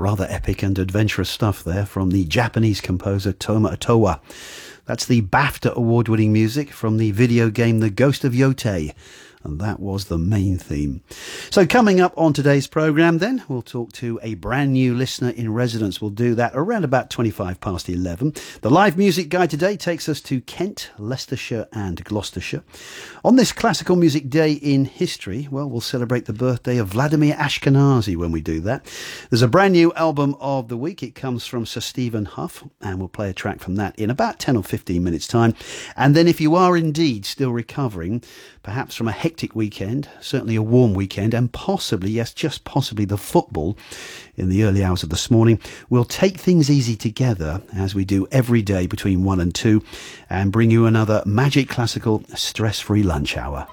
Rather epic and adventurous stuff there from the Japanese composer Toma Otowa. That's the BAFTA award-winning music from the video game The Ghost of Yotei. And that was the main theme. So coming up on today's programme then, we'll talk to a brand new listener in residence. We'll do that around about 25 past 11. The live music guide today takes us to Kent, Leicestershire and Gloucestershire. On this classical music day in history, well, we'll celebrate the birthday of Vladimir Ashkenazy when we do that. There's a brand new album of the week. It comes from Sir Stephen Huff, and we'll play a track from that in about 10 or 15 minutes' time. And then if you are indeed still recovering, perhaps from a hectic weekend, certainly a warm weekend, and possibly, yes, just possibly the football in the early hours of this morning, we'll take things easy together as we do every day between 1 and 2 and bring you another Magic Classical stress-free lunch hour.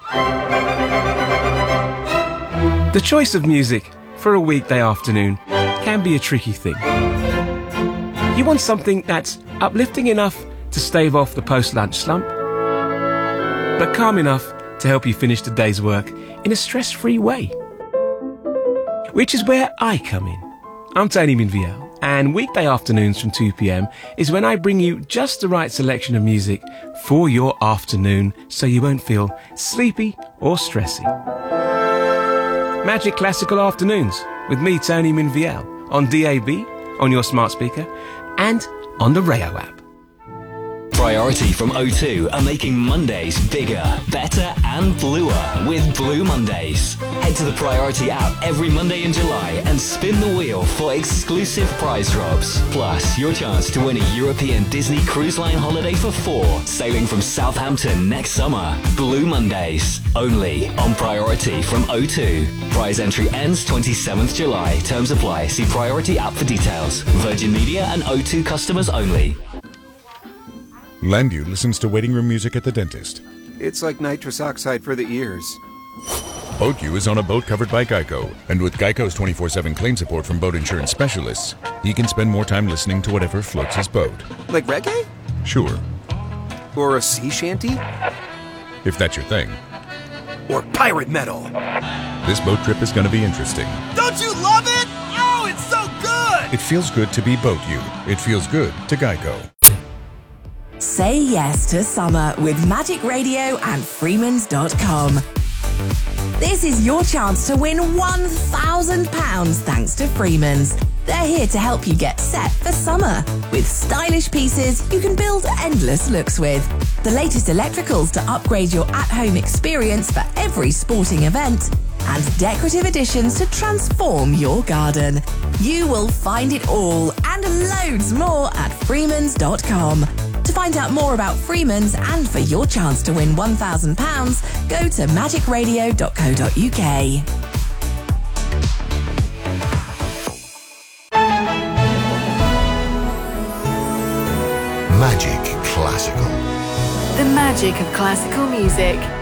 The choice of music for a weekday afternoon can be a tricky thing. You want something that's uplifting enough to stave off the post-lunch slump, but calm enough to help you finish the day's work in a stress-free way. Which is where I come in. I'm Tony Minviel, and weekday afternoons from 2 p.m. is when I bring you just the right selection of music for your afternoon so you won't feel sleepy or stressy. Magic Classical Afternoons with me, Tony Minviel, on DAB, on your smart speaker, and on the Rayo app. Priority from O2 are making Mondays bigger, better and bluer with Blue Mondays. Head to the Priority app every Monday in July and spin the wheel for exclusive prize drops. Plus, your chance to win a European Disney Cruise Line holiday for 4, sailing from Southampton next summer. Blue Mondays, only on Priority from O2. Prize entry ends 27th July. Terms apply. See Priority app for details. Virgin Media and O2 customers only. Landview listens to waiting room music at the dentist. It's like nitrous oxide for the ears. BoatU is on a boat covered by Geico, and with Geico's 24/7 claim support from boat insurance specialists, he can spend more time listening to whatever floats his boat. Like reggae? Sure. Or a sea shanty? If that's your thing. Or pirate metal? This boat trip is going to be interesting. Don't you love it? Oh, it's so good! It feels good to be BoatU. It feels good to Geico. Say yes to summer with Magic Radio and Freemans.com. This is your chance to win £1,000 thanks to Freemans. They're here to help you get set for summer with stylish pieces you can build endless looks with. The latest electricals to upgrade your at-home experience for every sporting event and decorative additions to transform your garden. You will find it all and loads more at Freemans.com. To find out more about Freemans and for your chance to win £1,000, go to magicradio.co.uk. Magic Classical. The magic of classical music.